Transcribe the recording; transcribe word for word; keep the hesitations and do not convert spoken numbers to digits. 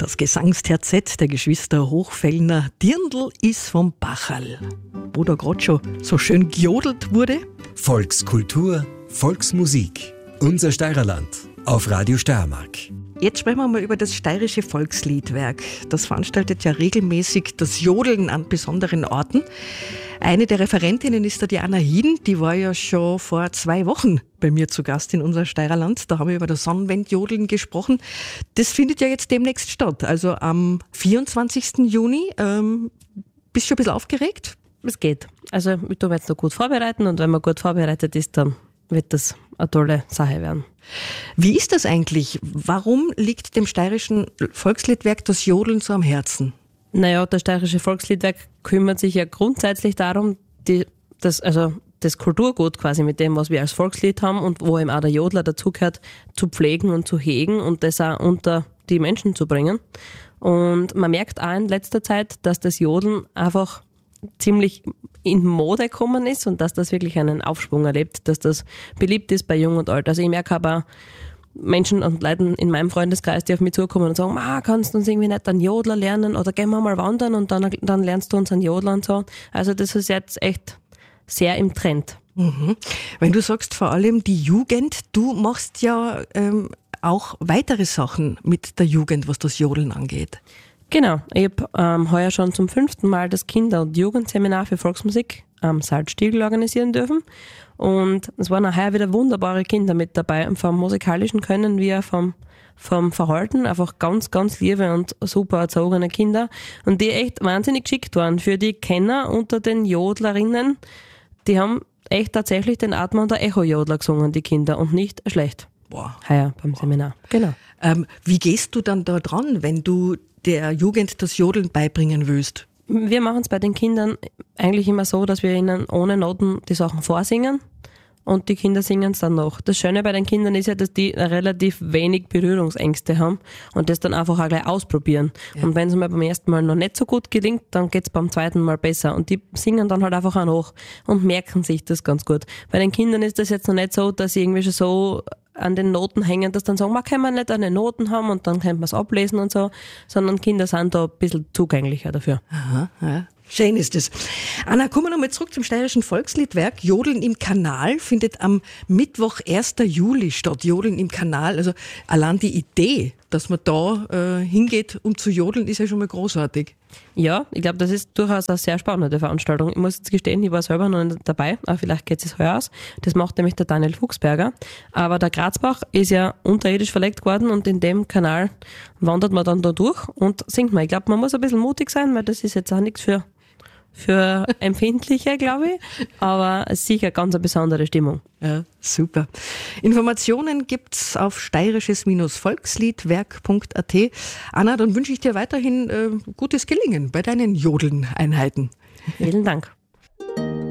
Das Gesangsterzett der Geschwister Hochfellner Dirndl ist vom Bacherl. Wo da gerade schon so schön gejodelt wurde. Volkskultur, Volksmusik. Unser Steirerland auf Radio Steiermark. Jetzt sprechen wir mal über das Steirische Volksliedwerk. Das veranstaltet ja regelmäßig das Jodeln an besonderen Orten. Eine der Referentinnen ist da die Anna Hieden. Die war ja schon vor zwei Wochen bei mir zu Gast in unser Steirerland. Da haben wir über das Sonnenwendjodeln gesprochen. Das findet ja jetzt demnächst statt. Also am vierundzwanzigsten Juni. Ähm, bist du schon ein bisschen aufgeregt? Es geht. Also ich tue mich jetzt noch gut vorbereiten und wenn man gut vorbereitet ist, dann wird das eine tolle Sache werden. Wie ist das eigentlich? Warum liegt dem Steirischen Volksliedwerk das Jodeln so am Herzen? Naja, das Steirische Volksliedwerk kümmert sich ja grundsätzlich darum, die, das, also das Kulturgut quasi mit dem, was wir als Volkslied haben und wo eben auch der Jodler dazugehört, zu pflegen und zu hegen und das auch unter die Menschen zu bringen. Und man merkt auch in letzter Zeit, dass das Jodeln einfach ziemlich in Mode gekommen ist und dass das wirklich einen Aufschwung erlebt, dass das beliebt ist bei Jung und Alt. Also ich merke aber Menschen und Leute in meinem Freundeskreis, die auf mich zukommen und sagen, ah, kannst du uns irgendwie nicht einen Jodler lernen oder gehen wir mal wandern und dann, dann lernst du uns einen Jodler und so. Also das ist jetzt echt sehr im Trend. Mhm. Wenn du sagst vor allem die Jugend, du machst ja ähm, auch weitere Sachen mit der Jugend, was das Jodeln angeht. Genau, ich habe ähm, heuer schon zum fünften Mal das Kinder- und Jugendseminar für Volksmusik am Salzstiegel organisieren dürfen. Und es waren auch heuer wieder wunderbare Kinder mit dabei, vom musikalischen Können wie auch vom, vom Verhalten. Einfach ganz, ganz liebe und super erzogene Kinder. Und die echt wahnsinnig geschickt waren. Für die Kenner unter den Jodlerinnen, die haben echt tatsächlich den Atma und der Echo-Jodler gesungen, die Kinder, und nicht schlecht. Boah. Heuer beim Seminar. Genau. Ähm, wie gehst du dann da dran, wenn du der Jugend das Jodeln beibringen willst? Wir machen es bei den Kindern eigentlich immer so, dass wir ihnen ohne Noten die Sachen vorsingen und die Kinder singen es dann noch. Das Schöne bei den Kindern ist ja, dass die relativ wenig Berührungsängste haben und das dann einfach auch gleich ausprobieren. Ja. Und wenn es mal beim ersten Mal noch nicht so gut gelingt, dann geht es beim zweiten Mal besser. Und die singen dann halt einfach auch noch und merken sich das ganz gut. Bei den Kindern ist das jetzt noch nicht so, dass sie irgendwie schon so an den Noten hängen, dass dann sagen, man kann man nicht eine Noten haben und dann kann man es ablesen und so, sondern Kinder sind da ein bisschen zugänglicher dafür. Aha, ja. Schön ist es. Anna, kommen wir nochmal zurück zum Steirischen Volksliedwerk. Jodeln im Kanal findet am Mittwoch, ersten Juli statt. Jodeln im Kanal, also allein die Idee, dass man da äh, hingeht, um zu jodeln, ist ja schon mal großartig. Ja, ich glaube, das ist durchaus eine sehr spannende Veranstaltung. Ich muss jetzt gestehen, ich war selber noch nicht dabei, aber vielleicht geht es heuer aus. Das macht nämlich der Daniel Fuchsberger. Aber der Grazbach ist ja unterirdisch verlegt worden und in dem Kanal wandert man dann da durch und singt man. Ich glaube, man muss ein bisschen mutig sein, weil das ist jetzt auch nichts für für Empfindliche, glaube ich, aber sicher ganz eine besondere Stimmung. Ja, super. Informationen gibt's auf steirisches Volksliedwerk punkt a t. Anna, dann wünsche ich dir weiterhin äh, gutes Gelingen bei deinen Jodeln-Einheiten. Vielen Dank.